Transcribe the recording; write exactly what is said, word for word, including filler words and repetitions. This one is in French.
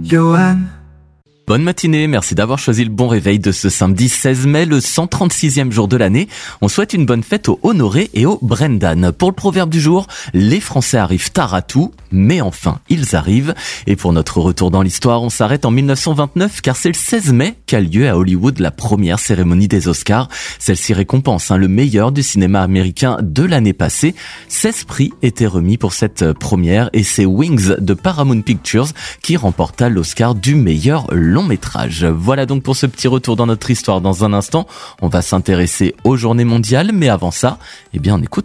Johan. Bonne matinée, merci d'avoir choisi le bon réveil de ce samedi seize mai, le cent trente-sixième jour de l'année. On souhaite une bonne fête aux Honoré et aux Brendan. Pour le proverbe du jour, les Français arrivent tard à tout, mais enfin, ils arrivent. Et pour notre retour dans l'histoire, on s'arrête en mille neuf cent vingt-neuf, car c'est le seize mai qu'a lieu à Hollywood la première cérémonie des Oscars. Celle-ci récompense hein, le meilleur du cinéma américain de l'année passée. seize prix étaient remis pour cette première, et c'est Wings de Paramount Pictures qui remporta l'Oscar du meilleur long métrage. Voilà donc pour ce petit retour dans notre histoire. Dans un instant, on va s'intéresser aux journées mondiales, mais avant ça, eh bien on écoute